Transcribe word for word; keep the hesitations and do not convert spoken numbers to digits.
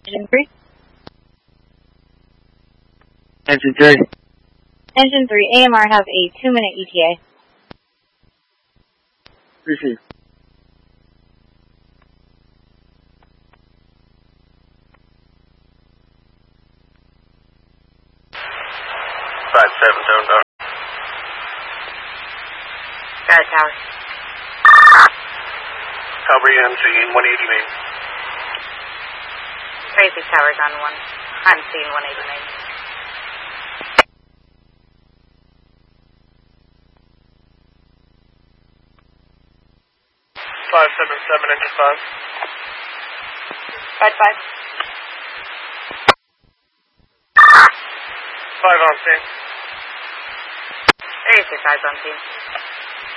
Engine three. Engine three. Engine three, A M R have a two-minute E T A. Receive. Five seven seven tower. Got it, tower. Cover you, I'm seeing one eighty main. Crazy towers on one. I'm seeing one eighty main. Five seven seven engine five. Five five. Five on scene. Crazy five on scene.